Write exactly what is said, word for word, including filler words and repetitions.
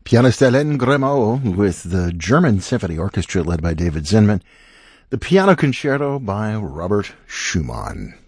Pianist Hélène Grimaud with the German Symphony Orchestra led by David Zinman. The Piano Concerto by Robert Schumann.